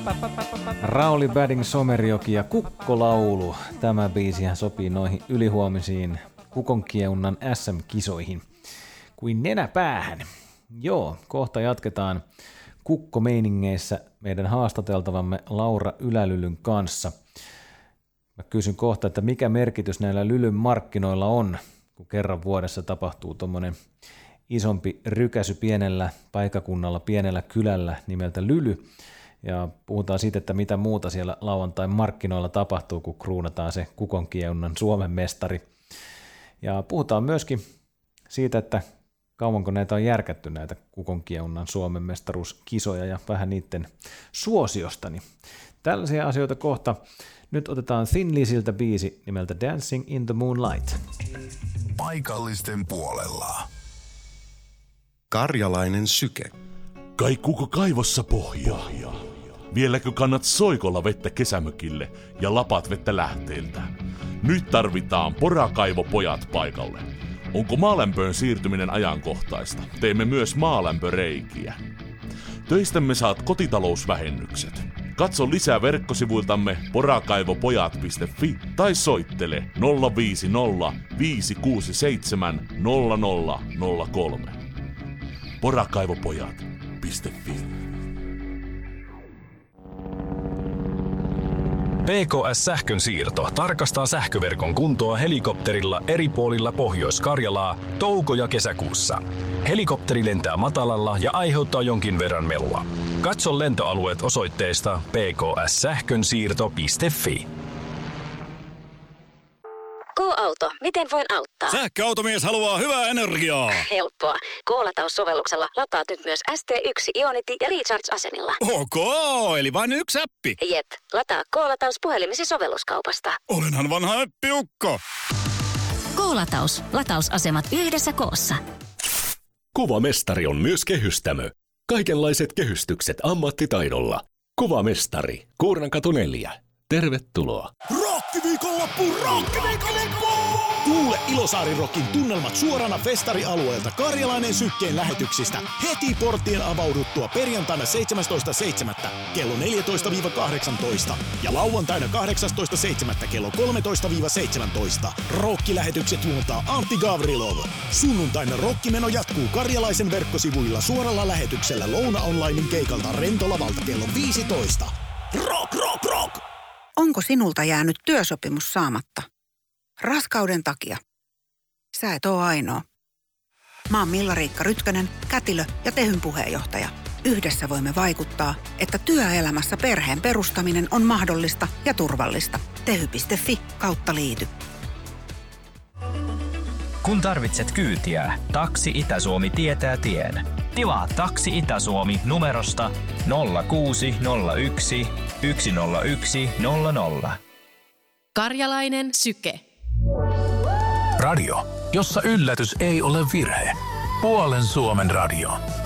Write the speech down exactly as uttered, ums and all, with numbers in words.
Rauli Badding, Somerjoki ja Kukkolaulu. Tämä biisihän sopii noihin ylihuomisiin kukonkieunan äs äm-kisoihin kuin nenäpäähän. Joo, kohta jatketaan kukkomeiningeissä meidän haastateltavamme Laura Ylälylyn kanssa. Mä kysyn kohta, että mikä merkitys näillä Lylyn markkinoilla on, kun kerran vuodessa tapahtuu tommonen isompi rykäsy pienellä paikakunnalla, pienellä kylällä nimeltä Lyly. Ja puhutaan siitä, että mitä muuta siellä lauantain markkinoilla tapahtuu, kun kruunataan se kukonkieunan Suomen mestari. Ja puhutaan myöskin siitä, että kauanko näitä on järkätty näitä kukonkieunan Suomen mestaruuskisoja ja vähän niiden suosiosta. Niin tällaisia asioita kohta. Nyt otetaan Thin Liziltä biisi nimeltä Dancing in the Moonlight. Paikallisten puolella. Karjalainen syke. Kaikkuuko kaivossa pohjaa? Vieläkö kannat soikolla vettä kesämökille ja lapat vettä lähteiltä? Nyt tarvitaan porakaivopojat paikalle. Onko maalämpöön siirtyminen ajankohtaista? Teemme myös maalämpöreikiä. Töistämme saat kotitalousvähennykset. Katso lisää verkkosivuiltamme porakaivopojat piste fi tai soittele nolla viisi nolla viisi kuusi seitsemän nolla nolla nolla kolme. porakaivopojat piste fi. P K S-sähkön siirto tarkastaa sähköverkon kuntoa helikopterilla eri puolilla Pohjois-Karjalaa touko- ja kesäkuussa. Helikopteri lentää matalalla ja aiheuttaa jonkin verran melua. Katso lentoalueet osoitteesta p k s sähkönsiirto piste fi. K-auto, miten voin auttaa? Sähköautomies haluaa hyvää energiaa. Helppoa. K-lataussovelluksella lataat nyt myös S T yksi Ionity ja Recharge-asemilla. Ok, eli vain yksi appi. Jep, lataa K-lataus puhelimesi sovelluskaupasta. Olenhan vanha appiukko. K-lataus. Latausasemat yhdessä koossa. Kuvamestari on myös kehystämö. Kaikenlaiset kehystykset ammattitaidolla. Kuvamestari. Kuurnankatu neljä. Tervetuloa. Rokkiviikonloppu, rokkiviikonloppu! Kuule Ilosaari-rokin tunnelmat suorana festarialueelta Karjalainen sykkeen lähetyksistä heti porttien avauduttua perjantaina seitsemästoista seitsemättä kello neljätoista kahdeksantoista ja lauantaina kahdeksastoista seitsemättä kello kolmetoista seitsemäntoista. Rokkilähetykset juontaa Antti Gavrilov. Sunnuntaina rokkimeno jatkuu Karjalaisen verkkosivuilla suoralla lähetyksellä Louna Onlinein keikalta Rentolavalta kello viisitoista. Rock, rock, rock! Onko sinulta jäänyt työsopimus saamatta? Raskauden takia. Sä et oo ainoa. Mä oon Milla-Riikka Rytkönen, kätilö ja Tehyn puheenjohtaja. Yhdessä voimme vaikuttaa, että työelämässä perheen perustaminen on mahdollista ja turvallista. tehy piste fi kautta liity. Kun tarvitset kyytiä, Taksi Itä-Suomi tietää tien. Tilaa Taksi Itä-Suomi numerosta nolla kuusi nolla yksi yksi nolla yksi nolla nolla. Karjalainen syke. Radio, jossa yllätys ei ole virhe. Puolen Suomen radio.